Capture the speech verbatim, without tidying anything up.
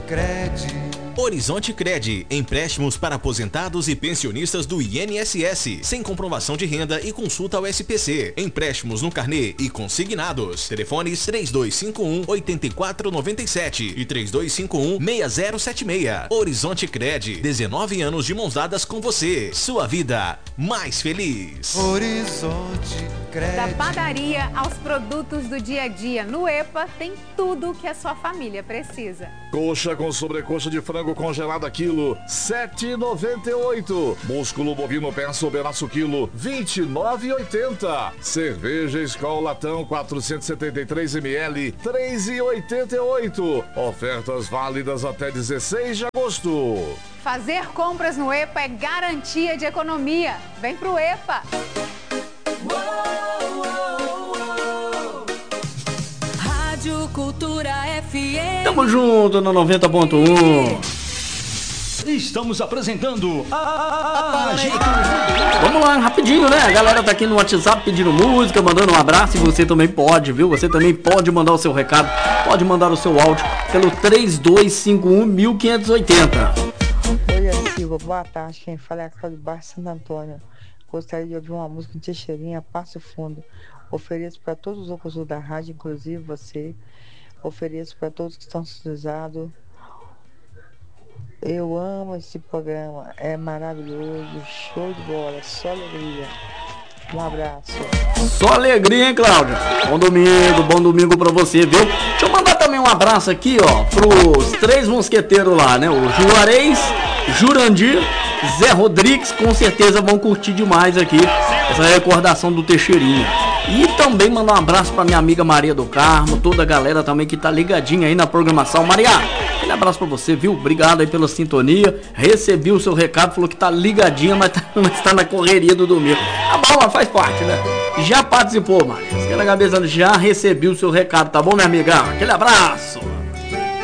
Cred. Horizonte Cred, empréstimos para aposentados e pensionistas do I N S S, sem comprovação de renda e consulta ao S P C. Empréstimos no carnê e consignados. Telefones três dois cinco um, oito quatro nove sete e três dois cinco um, seis zero sete seis. Horizonte Cred, dezenove anos de mãos dadas com você. Sua vida mais feliz. Horizonte Cred. Da padaria aos produtos do dia a dia, no EPA tem tudo o que a sua família precisa. Coxa com sobrecoxa de frango congelada quilo, sete reais e noventa e oito centavos. Músculo bovino peça ou pedaço quilo, vinte e nove reais e oitenta centavos. Cerveja Skol latão quatrocentos e setenta e três mililitros, três reais e oitenta e oito centavos. Ofertas válidas até dezesseis de agosto. Fazer compras no EPA é garantia de economia. Vem pro EPA. Rádio Cultura F M. Tamo junto no noventa ponto um. Estamos apresentando a... Vamos lá, rapidinho, né? A galera tá aqui no WhatsApp pedindo música, mandando um abraço. E você também pode, viu? Você também pode mandar o seu recado, pode mandar o seu áudio pelo três dois cinco um, quinze oitenta. Oi, Silva, boa tarde. Quem fala é a Cláudia Baixo Santo Antônio. Gostaria de ouvir uma música de Teixeirinha, Passo Fundo. Ofereço para todos os operadores da rádio, inclusive você. Ofereço para todos que estão sintonizados. Eu amo esse programa, é maravilhoso, show de bola, só alegria. Um abraço. Só alegria, hein, Cláudia? Bom domingo, bom domingo pra você, viu? Deixa eu mandar também um abraço aqui, ó, pros três mosqueteiros lá, né? O Juarez, Jurandir, Zé Rodrigues, com certeza vão curtir demais aqui essa recordação do Teixeirinha. E também mandar um abraço pra minha amiga Maria do Carmo, toda a galera também que tá ligadinha aí na programação. Maria, aquele abraço pra você, viu? Obrigado aí pela sintonia. Recebi o seu recado, falou que tá ligadinha, mas tá, mas tá na correria do domingo. Tá bom, mas faz parte, né? Já participou, Maria. Esquenta a cabeça, já recebi o seu recado, tá bom, minha amiga? Aquele abraço.